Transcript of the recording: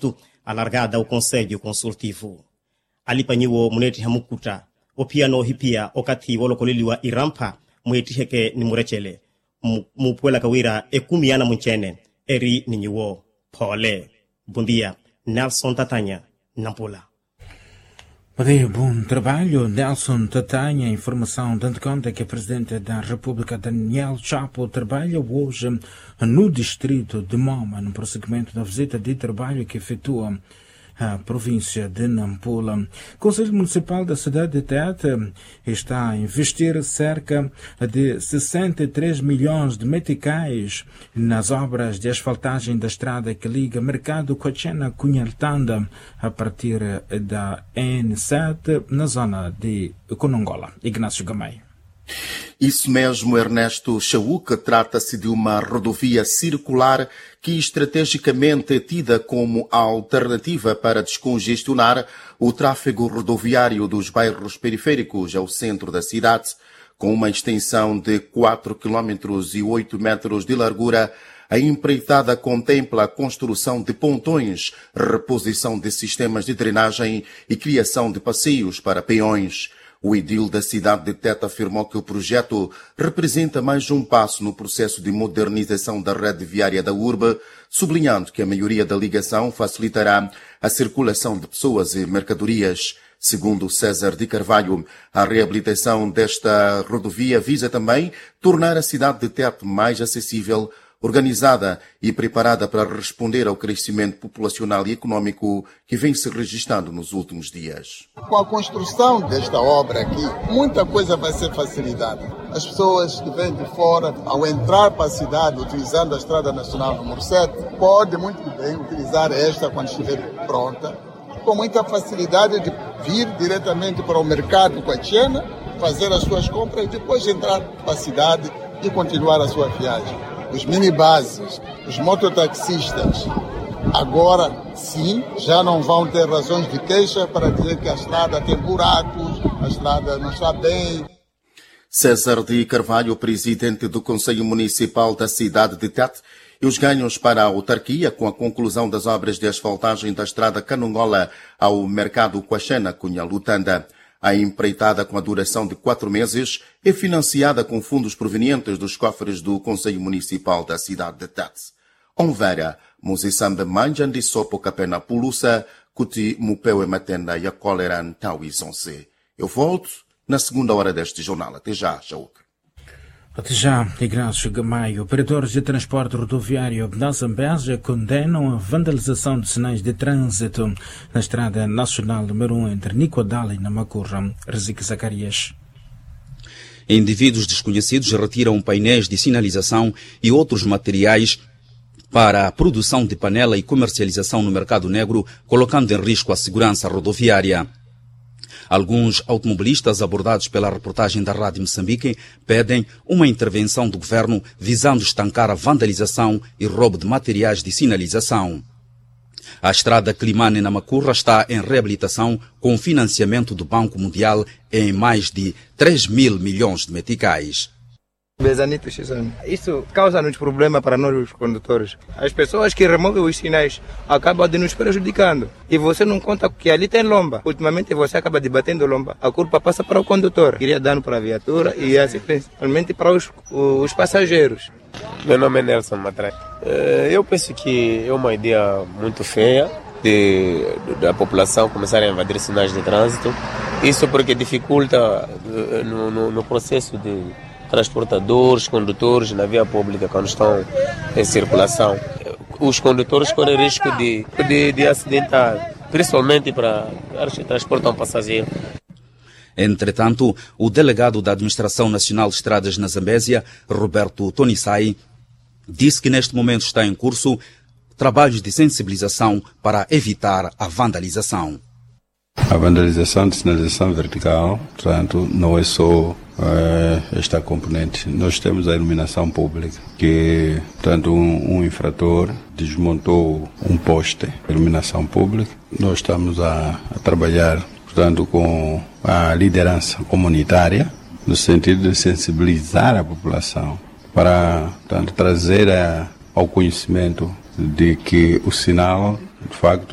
agosto, alargada ao Conselho Consultivo. Alipanyiwo muneti hamukuta, opiano hipia okati wolokoliliwa irampa, mweti heke ni murechele. Mupuela kawira ekumiana munchene, eri ninyiwo, pole. Bundia, Nelson Tatanya, Nampula. Bom trabalho, Nelson Tatanha. Informação dando conta que o Presidente da República, Daniel Chapo, trabalha hoje no distrito de Moma, no prosseguimento da visita de trabalho que efetua a província de Nampula. O Conselho Municipal da cidade de Tete está a investir cerca de 63 milhões de meticais nas obras de asfaltagem da estrada que liga Mercado Quachena-Cunhaltanda a partir da N7 na zona de Conongola. Ignácio Gamay. Isso mesmo, Ernesto Chauca. Trata-se de uma rodovia circular que estrategicamente é tida como alternativa para descongestionar o tráfego rodoviário dos bairros periféricos ao centro da cidade. Com uma extensão de 4 km e 8 metros de largura, a empreitada contempla a construção de pontões, reposição de sistemas de drenagem e criação de passeios para peões. O edil da cidade de Tete afirmou que o projeto representa mais um passo no processo de modernização da rede viária da urbe, sublinhando que a melhoria da ligação facilitará a circulação de pessoas e mercadorias. Segundo César de Carvalho, a reabilitação desta rodovia visa também tornar a cidade de Tete mais acessível, organizada e preparada para responder ao crescimento populacional e econômico que vem se registrando nos últimos dias. Com a construção desta obra aqui, muita coisa vai ser facilitada. As pessoas que vêm de fora, ao entrar para a cidade utilizando a Estrada Nacional número 7, podem muito bem utilizar esta quando estiver pronta, com muita facilidade de vir diretamente para o mercado Quachena, fazer as suas compras e depois entrar para a cidade e continuar a sua viagem. Os minibuses, os mototaxistas, agora sim, já não vão ter razões de queixa para dizer que a estrada tem buracos, a estrada não está bem. César de Carvalho, presidente do Conselho Municipal da cidade de Tete, e os ganhos para a autarquia com a conclusão das obras de asfaltagem da estrada Canongola ao mercado Quachena-Cunhaltanda. A empreitada, com a duração de 4 meses, é financiada com fundos provenientes dos cofres do Conselho Municipal da cidade de Tete. Onvera, Mozisambe Manjandi Sopo Capena Pulusa, Kuti Mupeu e Matenda e a Coleran Tauizonse. Eu volto na segunda hora deste jornal. Até já, Chauca. Até já, Ignácio Gamay. Operadores de transporte rodoviário da Zambésia condenam a vandalização de sinais de trânsito na Estrada Nacional número 1 entre Nicoadala e Namacurra. Rezique Zacarias. Indivíduos desconhecidos retiram painéis de sinalização e outros materiais para a produção de panela e comercialização no mercado negro, colocando em risco a segurança rodoviária. Alguns automobilistas abordados pela reportagem da Rádio Moçambique pedem uma intervenção do governo visando estancar a vandalização e roubo de materiais de sinalização. A estrada Climane-Namacurra está em reabilitação com financiamento do Banco Mundial em mais de 3 mil milhões de meticais. Isso causa-nos problema para nós os condutores. As pessoas que removem os sinais acabam de nos prejudicando. E você não conta que ali tem lomba. Ultimamente você acaba debatendo lomba. A culpa passa para o condutor. Queria dano para a viatura e assim principalmente para os passageiros. Meu nome é Nelson Matrai. Eu penso que é uma ideia muito feia da população começar a invadir sinais de trânsito. Isso porque dificulta no processo de transportadores, condutores na via pública quando estão em circulação. Os condutores correm risco de acidentar, principalmente para os que transportam passageiros. Entretanto, o delegado da Administração Nacional de Estradas na Zambésia, Roberto Tonissai, disse que neste momento está em curso trabalhos de sensibilização para evitar a vandalização. A vandalização de sinalização vertical, portanto, não é só esta componente. Nós temos a iluminação pública, que, portanto, um infrator desmontou um poste de iluminação pública. Nós estamos a trabalhar, portanto, com a liderança comunitária, no sentido de sensibilizar a população para, portanto, trazer ao conhecimento de que o sinal, de facto,